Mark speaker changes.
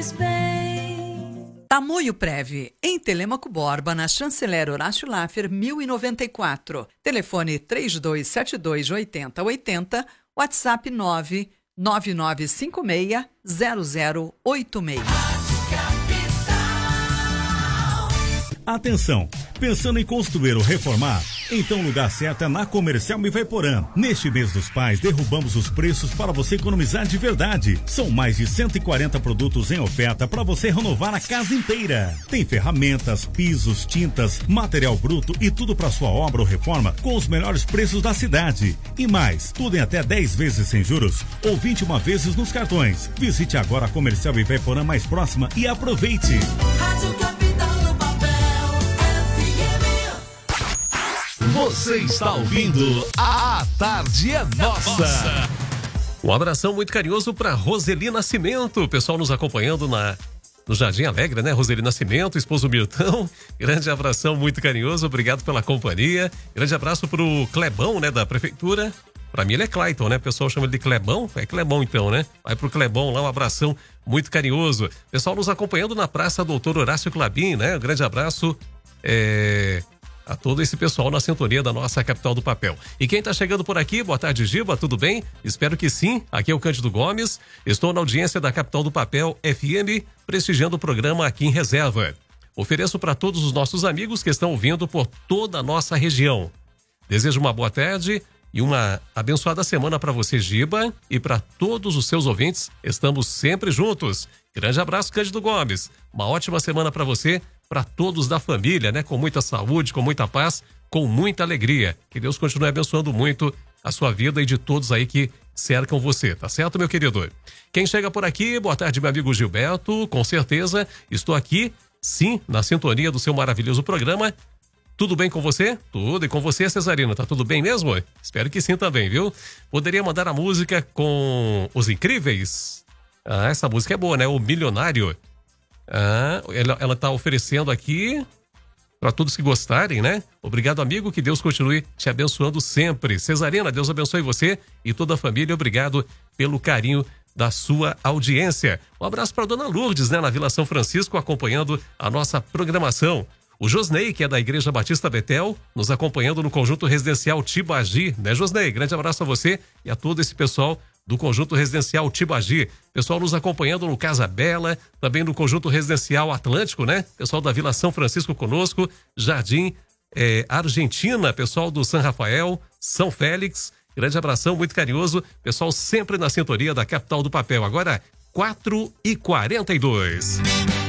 Speaker 1: faz bem.
Speaker 2: Tamoio Prev, em Telêmaco Borba, na Chanceler Horácio Laffer, 1094. Telefone 3272-8080, WhatsApp 99956-0086.
Speaker 3: Atenção! Pensando em construir ou reformar? Então o lugar certo é na Comercial Ivaiporã. Neste mês dos pais, derrubamos os preços para você economizar de verdade. São mais de 140 produtos em oferta para você renovar a casa inteira. Tem ferramentas, pisos, tintas, material bruto e tudo para sua obra ou reforma com os melhores preços da cidade. E mais, tudo em até 10 vezes sem juros ou 21 vezes nos cartões. Visite agora a Comercial Ivaiporã mais próxima e aproveite.
Speaker 1: Rádio Capital no papel,
Speaker 4: Você está ouvindo A Tarde é Nossa.
Speaker 5: Um abração muito carinhoso para Roseli Nascimento, o pessoal nos acompanhando no Jardim Alegre, né? Roseli Nascimento, esposo Mirtão, grande abração muito carinhoso, obrigado pela companhia. Grande abraço pro Clebão, né, da prefeitura. Pra mim ele é Clayton, né? O pessoal chama ele de Clebão, é Clebão então, né? Vai pro Clebão lá, um abração muito carinhoso. Pessoal nos acompanhando na Praça Doutor Horácio Clabin, né? Um grande abraço a todo esse pessoal na sintonia da nossa Capital do Papel. E quem tá chegando por aqui, boa tarde, Giba, tudo bem? Espero que sim. Aqui é o Cândido Gomes, estou na audiência da Capital do Papel FM, prestigiando o programa aqui em reserva. Ofereço para todos os nossos amigos que estão ouvindo por toda a nossa região. Desejo uma boa tarde e uma abençoada semana para você, Giba, e para todos os seus ouvintes. Estamos sempre juntos. Grande abraço, Cândido Gomes. Uma ótima semana para você, para todos da família, né? Com muita saúde, com muita paz, com muita alegria. Que Deus continue abençoando muito a sua vida e de todos aí que cercam você, tá certo, meu querido? Quem chega por aqui, boa tarde, meu amigo Gilberto, com certeza estou aqui, sim, na sintonia do seu maravilhoso programa. Tudo bem com você? Tudo. E com você, Cesarino, tá tudo bem mesmo? Espero que sim também, viu? Poderia mandar a música com Os Incríveis? Ah, essa música é boa, né? O Milionário. Ah, ela tá oferecendo aqui para todos que gostarem, né? Obrigado, amigo, que Deus continue te abençoando sempre. Cesarina, Deus abençoe você e toda a família. Obrigado pelo carinho da sua audiência. Um abraço para dona Lourdes, né? Na Vila São Francisco, acompanhando a nossa programação. O Josnei, que é da Igreja Batista Betel, nos acompanhando no Conjunto Residencial Tibagi, né, Josnei? Grande abraço a você e a todo esse pessoal do Conjunto Residencial Tibagi. Pessoal nos acompanhando no Casa Bela, também no Conjunto Residencial Atlântico, né? Pessoal da Vila São Francisco conosco, Jardim Argentina, pessoal do São Rafael, São Félix. Grande abração, muito carinhoso. Pessoal sempre na sintonia da Capital do Papel. Agora, 4h42.